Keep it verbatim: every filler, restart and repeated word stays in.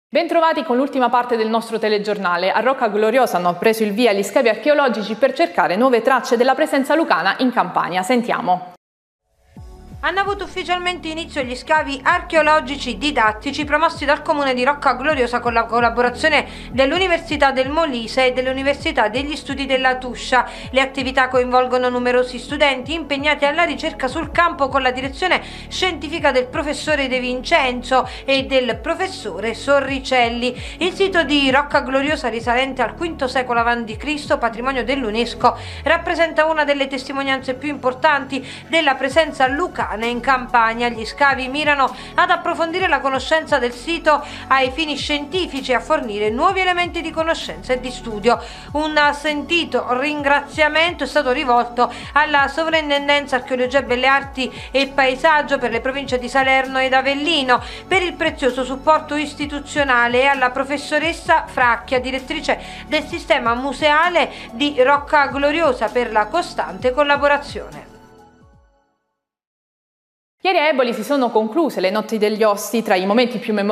Bentrovati con l'ultima parte del nostro telegiornale. A Rocca Gloriosa hanno preso il via gli scavi archeologici per cercare nuove tracce della presenza lucana in Campania. Sentiamo. Hanno avuto ufficialmente inizio gli scavi archeologici didattici promossi dal comune di Rocca Gloriosa con la collaborazione dell'Università del Molise e dell'Università degli Studi della Tuscia. Le attività coinvolgono numerosi studenti impegnati alla ricerca sul campo con la direzione scientifica del professore De Vincenzo e del professore Sorricelli. Il sito di Rocca Gloriosa, risalente al quinto secolo avanti Cristo, patrimonio dell'UNESCO, rappresenta una delle testimonianze più importanti della presenza lucana in Campania. Gli scavi mirano ad approfondire la conoscenza del sito ai fini scientifici e a fornire nuovi elementi di conoscenza e di studio. Un sentito ringraziamento è stato rivolto alla Sovrintendenza Archeologia, Belle Arti e Paesaggio per le province di Salerno ed Avellino per il prezioso supporto istituzionale e alla professoressa Fracchia, direttrice del sistema museale di Rocca Gloriosa, per la costante collaborazione. Ieri a Eboli si sono concluse le notti degli Ossi. Tra i momenti più memorabili